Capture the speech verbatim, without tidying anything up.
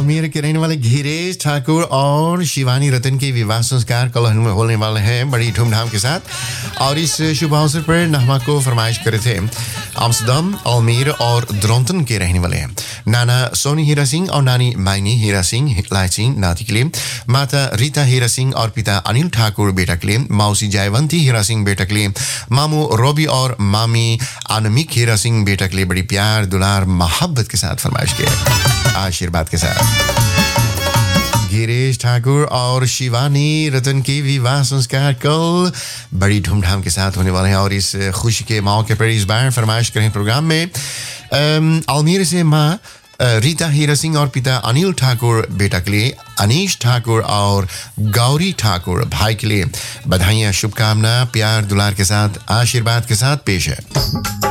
आलमीर के रहने वाले धीरेश ठाकुर और शिवानी रतन के विवाह संस्कार कल होने वाले हैं बड़ी धूमधाम के साथ। और इस शुभ अवसर पर नहमा को फरमाइश करे थे आम्स्टरडम, आलमीर और द्रोंटन के रहने वाले हैं नाना सोनी हीरा सिंह और नानी माइनी हीरा सिंह लाइचिंग नाती के लिए, माता रीता हीरा सिंह और पिता अनिल ठाकुर बेटा के लिए, मौसी जयवंती हीरा सिंह बेटा के लिए, मामू रोबी और मामी अनमिक हीरा सिंह बेटा के लिए बड़ी प्यार दुलार मोहब्बत के साथ फरमाइश किया आशीर्वाद के साथ। गिरीश ठाकुर और शिवानी रतन की विवाह संस्कार कल बड़ी धूमधाम के साथ होने वाले हैं। और इस खुशी के मौके पर इस बार फरमाइश करें प्रोग्राम में आलमीर से माँ रीता हीरा सिंह और पिता अनिल ठाकुर बेटा के लिए, अनीश ठाकुर और गौरी ठाकुर भाई के लिए बधाइयाँ शुभकामना प्यार दुलार के साथ आशीर्वाद के साथ पेश है।